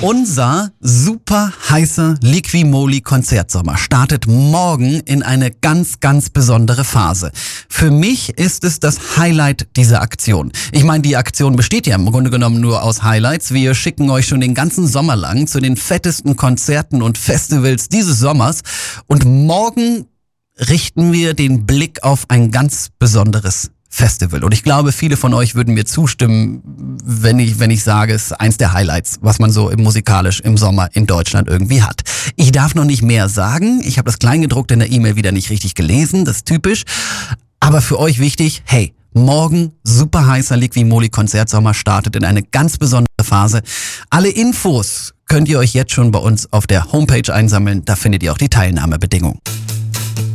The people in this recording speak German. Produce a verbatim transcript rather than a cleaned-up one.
Unser super heißer Liqui-Moly-Konzertsommer startet morgen in eine ganz, ganz besondere Phase. Für mich ist es das Highlight dieser Aktion. Ich meine, die Aktion besteht ja im Grunde genommen nur aus Highlights. Wir schicken euch schon den ganzen Sommer lang zu den fettesten Konzerten und Festivals dieses Sommers. Und morgen richten wir den Blick auf ein ganz besonderes Festival. Und ich glaube, viele von euch würden mir zustimmen, wenn ich, wenn ich sage, es ist eins der Highlights, was man so im musikalisch im Sommer in Deutschland irgendwie hat. Ich darf noch nicht mehr sagen. Ich habe das Kleingedruckte in der E-Mail wieder nicht richtig gelesen. Das ist typisch. Aber für euch wichtig, hey, morgen super heißer Liqui-Moly-Konzertsommer startet in eine ganz besondere Phase. Alle Infos könnt ihr euch jetzt schon bei uns auf der Homepage einsammeln. Da findet ihr auch die Teilnahmebedingungen.